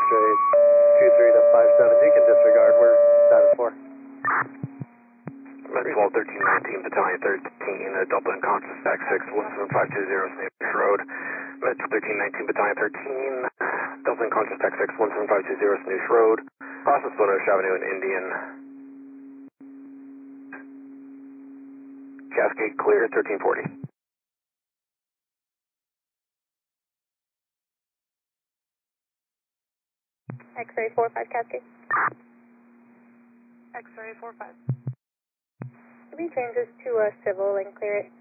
straight 23 to 57. You can disregard. We're status 4. Med 12, 1319, Battalion 13, Delta unconscious, stack 6, 17520, Snake Road. Med 1319, Battalion 13, Delta unconscious, stack 6, 17520, Snoosh Road. Process Spinosh Avenue in Indian. Cascade clear, 1340. X-ray 45 Cascade. X-ray 45. Can we change this to a civil and clear it?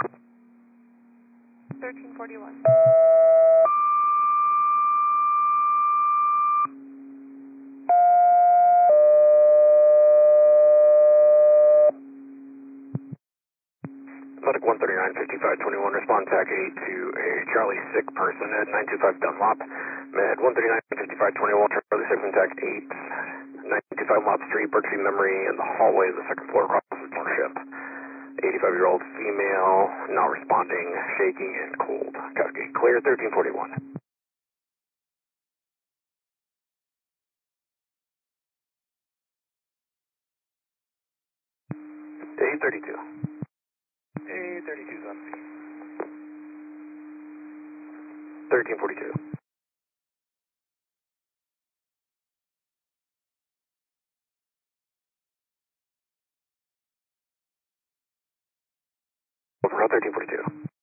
1341. Medic 139, 5521, respond TAC 8 to a Charlie sick person at 925 Dunlop. Med 139, 5521, Charlie sick and TAC 8, 925 Dunlop Street, Berkshire Memory in the hallway of the second floor across the partnership. 85-year-old female, not responding, shaking and cold. Cascade clear, 1341. A32. A32's on me. 1342. Over 1342.